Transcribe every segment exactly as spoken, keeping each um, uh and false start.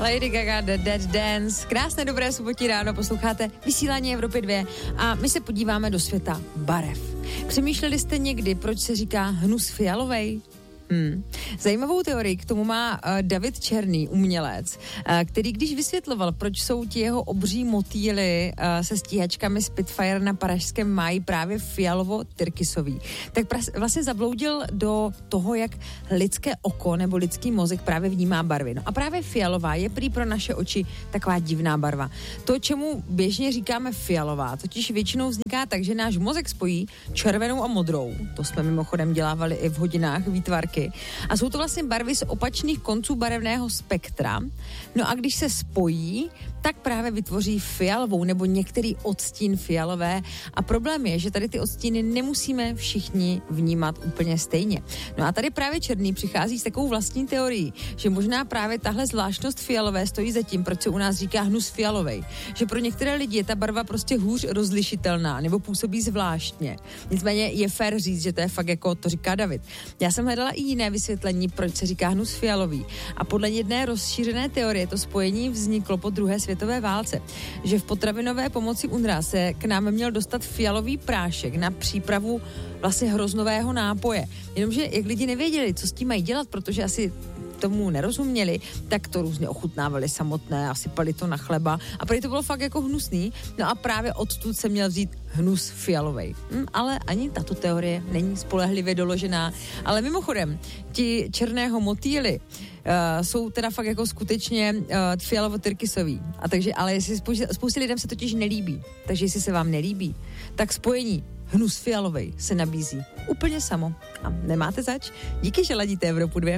Lady Gaga, The Dead Dance. Krásné, dobré sobotní ráno, posloucháte Vysílání Evropy dva a my se podíváme do světa barev. Přemýšleli jste někdy, proč se říká hnus fialovej? Hmm. Zajímavou teorii k tomu má uh, David Černý, umělec, uh, který když vysvětloval, proč jsou ti jeho obří motýly uh, se stíhačkami Spitfire na Pražském máji právě fialovo-tyrkysový, tak pras- vlastně zabloudil do toho, jak lidské oko nebo lidský mozek právě vnímá barvy. No a právě fialová je prý pro naše oči taková divná barva. To, čemu běžně říkáme fialová, totiž většinou vzniká tak, že náš mozek spojí červenou a modrou. To jsme mimochodem dělávali i v hodinách výtvarky. A jsou to vlastně barvy z opačných konců barevného spektra. No a když se spojí, tak právě vytvoří fialovou nebo některý odstín fialové. A problém je, že tady ty odstíny nemusíme všichni vnímat úplně stejně. No a tady právě Černý přichází s takovou vlastní teorií, že možná právě tahle zvláštnost fialové stojí za tím, proč se u nás říká hnus fialovej. Že pro některé lidi je ta barva prostě hůř rozlišitelná nebo působí zvláštně. Nicméně je fér říct, že to je fakt jako to říká David. Já jsem hledala i jiné vysvětlení, proč se říká hnus fialový. A podle jedné rozšířené teorie to spojení vzniklo po druhé světové válce, že v potravinové pomoci U N R W A se k nám měl dostat fialový prášek na přípravu vlastně hroznového nápoje. Jenomže jak lidi nevěděli, co s tím mají dělat, protože asi tomu nerozuměli, tak to různě ochutnávali samotné a sypali to na chleba a prý to bylo fakt jako hnusný. No a právě odtud se měl vzít hnus fialovej. Hm, ale ani tato teorie není spolehlivě doložená. Ale mimochodem, ti černého motýly Uh, jsou teda fakt jako skutečně uh, fialovo-tyrkysový. A takže, ale jestli spoustě, spoustě lidem se totiž nelíbí. Takže jestli se vám nelíbí, tak spojení hnus fialovej se nabízí úplně samo. A nemáte zač? Díky, že ladíte Evropu dva.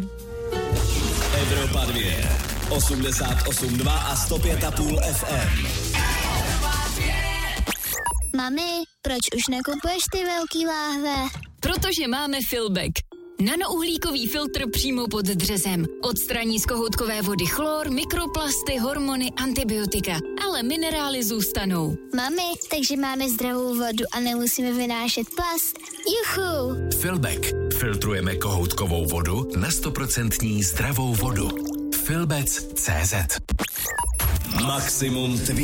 Evropa dva, osmdesát osm dva a sto pět a půl F M. Mami, proč už nekupuješ ty velký láhve? Protože máme Filbek. Nanouhlíkový filtr přímo pod dřezem. Odstraní z kohoutkové vody chlor, mikroplasty, hormony, antibiotika. Ale minerály zůstanou. Mami, takže máme zdravou vodu a nemusíme vynášet plast. Juchu! Filbek. Filtrujeme kohoutkovou vodu na sto procent zdravou vodu. Filbec tečka cé zet. Maximum